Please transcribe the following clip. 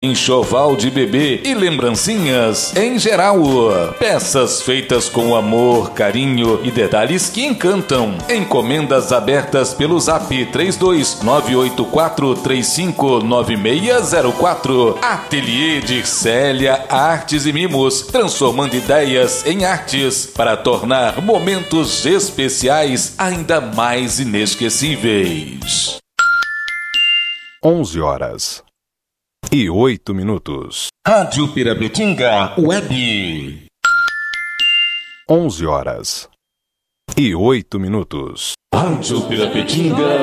Enxoval de bebê e lembrancinhas em geral. Peças feitas com amor, carinho e detalhes que encantam. Encomendas abertas pelo Zap 32984359604. Ateliê de Célia Artes e Mimos, transformando ideias em artes para tornar momentos especiais ainda mais inesquecíveis. 11h08. Rádio Pirapetinga Web. 11h08. Rádio Pirapetinga